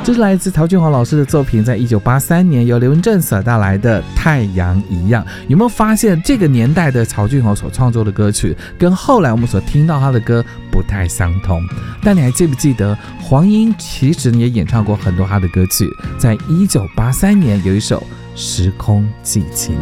这是来自曹俊宏老师的作品，在1983年由刘文正所带来的《太阳一样》。有没有发现这个年代的曹俊宏所创作的歌曲跟后来我们所听到他的歌不太相同？但你还记不记得黄英其实也演唱过很多他的歌曲？在1983年有一首《时空寄情》。